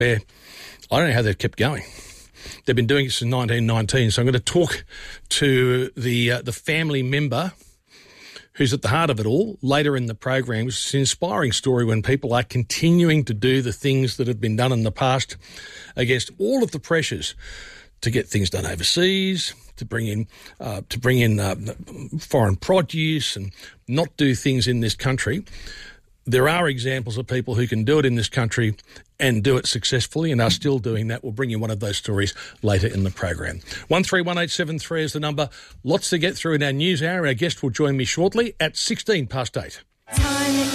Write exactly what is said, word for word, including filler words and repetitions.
where I don't know how they've kept going. They've been doing it since nineteen nineteen. So I'm going to talk to the uh, the family member who's at the heart of it all later in the program. It's an inspiring story when people are continuing to do the things that have been done in the past against all of the pressures to get things done overseas, to bring in uh, to bring in uh, foreign produce and not do things in this country. There are examples of people who can do it in this country and do it successfully and are still doing that. We'll bring you one of those stories later in the program. one three one eight seven three is the number. Lots to get through in our news hour. Our guest will join me shortly at sixteen past eight.